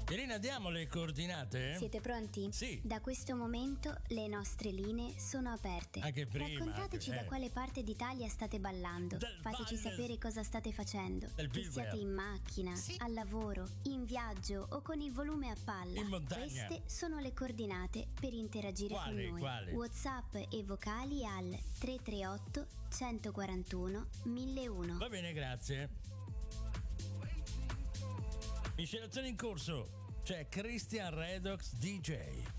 Irina, diamo le coordinate? Siete pronti? Sì. Da questo momento le nostre linee sono aperte. Anche prima. Raccontateci da quale parte d'Italia state ballando. Fateci sapere cosa state facendo. Che siate in macchina, sì, al lavoro, in viaggio o con il volume a palla. in montagna. Queste sono le coordinate per interagire con noi. Quali? WhatsApp e vocali al 338 141 1001. Va bene, grazie. Miscelazione in corso. C'è Christian Redox DJ.